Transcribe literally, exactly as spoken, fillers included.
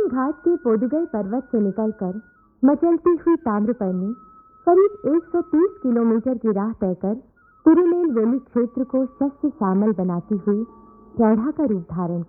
पश्चिम घाट के पोदुगई पर्वत से निकलकर मचलती हुई ताम्रपर्णी करीब एक सौ तीस किलोमीटर की राह तय कर तिरुनेलवेली क्षेत्र को शस्य श्यामल बनाती हुई प्रौढ़ा का रूप धारण